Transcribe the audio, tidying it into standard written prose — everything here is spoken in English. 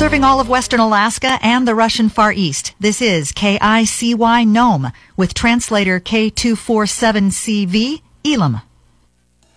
Serving all of western Alaska and the Russian Far East, this is KICY Nome with translator K247CV, Elam.